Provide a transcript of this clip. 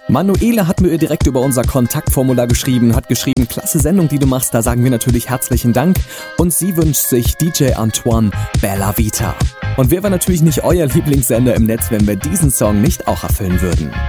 Manuela hat mir direkt über unser Kontaktformular geschrieben, hat geschrieben, klasse Sendung, die du machst, da sagen wir natürlich herzlichen Dank. Und sie wünscht sich DJ Antoine, Bella Vita. Und wir wären natürlich nicht euer Lieblingssender im Netz, wenn wir diesen Song nicht auch erfüllen würden.